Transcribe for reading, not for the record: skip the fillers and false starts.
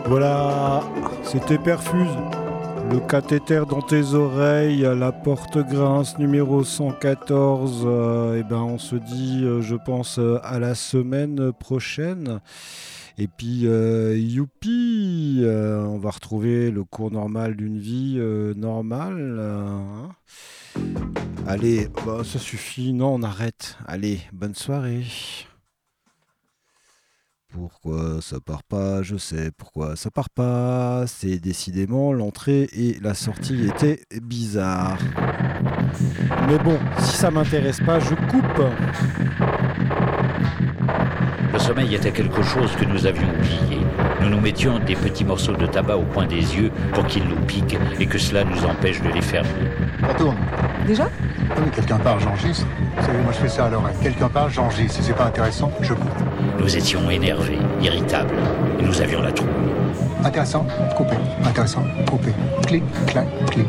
Voilà, c'était Perfuse. Le cathéter dans tes oreilles, la porte grince numéro 114. On se dit, je pense, à la semaine prochaine. Et puis, youpi, on va retrouver le cours normal d'une vie normale. Allez, ça suffit. Non, on arrête. Allez, bonne soirée. Pourquoi ça part pas? Je sais pourquoi ça part pas. C'est décidément l'entrée et la sortie étaient bizarres. Mais bon, si ça m'intéresse pas, je coupe. Le sommeil était quelque chose que nous avions oublié. Nous nous mettions des petits morceaux de tabac au coin des yeux pour qu'ils nous piquent et que cela nous empêche de les fermer. Ça tourne. Déjà? Ah oui, quelqu'un parle, j'enregistre. Vous savez, moi je fais ça à l'oreille. Quelqu'un parle, j'enregistre. Si c'est pas intéressant, je coupe. Nous étions énervés, irritables, et nous avions la trouille. Intéressant, coupé. Intéressant, coupé. Clic, clac, clic.